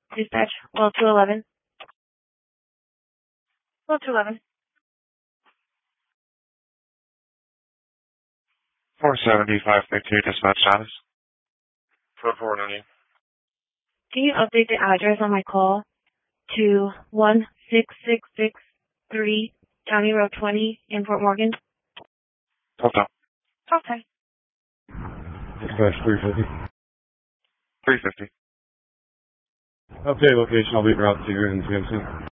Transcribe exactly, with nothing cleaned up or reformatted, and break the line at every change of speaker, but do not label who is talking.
Dispatch, well two eleven. Well two eleven.
four seventy-five fifty dispatch status. four four ninety.
Can you update the address on my call to one six six six three County Road twenty in Fort Morgan?
Hold on.
Okay.
Dispatch three fifty.
three fifty.
Okay, location, I'll be route to you in Jameson.